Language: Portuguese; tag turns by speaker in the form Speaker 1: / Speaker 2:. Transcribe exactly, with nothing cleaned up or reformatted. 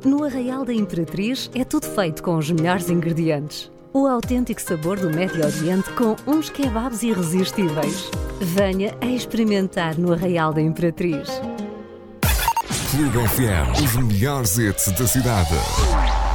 Speaker 1: No Arraial da Imperatriz é tudo feito com os melhores ingredientes. O autêntico sabor do Médio Oriente com uns kebabs irresistíveis. Venha a experimentar no Arraial da Imperatriz.
Speaker 2: Clube F M, os melhores hits da cidade.